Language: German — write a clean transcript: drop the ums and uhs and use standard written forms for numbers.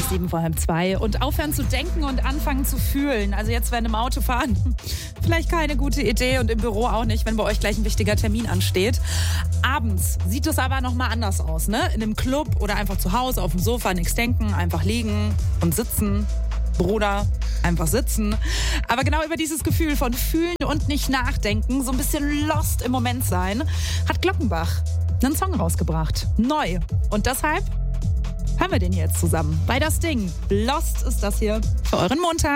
7:30. Und aufhören zu denken und anfangen zu fühlen. Also jetzt, wenn im Auto fahren, vielleicht keine gute Idee und im Büro auch nicht, wenn bei euch gleich ein wichtiger Termin ansteht. Abends sieht es aber nochmal anders aus, ne? In einem Club oder einfach zu Hause auf dem Sofa, nichts denken, einfach liegen und sitzen. Bruder, einfach sitzen. Aber genau über dieses Gefühl von fühlen und nicht nachdenken, so ein bisschen lost im Moment sein, hat Glockenbach einen Song rausgebracht. Neu. Und deshalb hören wir den jetzt zusammen. Bei Das Ding. Lost ist das hier für euren Montag.